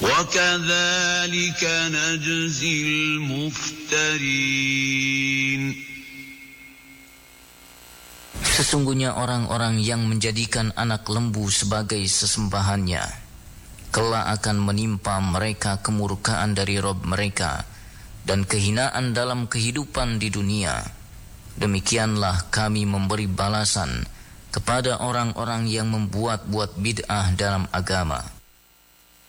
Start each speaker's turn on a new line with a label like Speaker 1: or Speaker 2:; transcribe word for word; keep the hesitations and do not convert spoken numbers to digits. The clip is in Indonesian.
Speaker 1: وَكَذَلِكَ نَجْزِي الْمُفْتَرِينَ.
Speaker 2: Sesungguhnya orang-orang yang menjadikan anak lembu sebagai sesembahannya, kelak akan menimpa mereka kemurkaan dari Rabb mereka dan kehinaan dalam kehidupan di dunia. Demikianlah kami memberi balasan kepada orang-orang yang membuat-buat bid'ah dalam agama.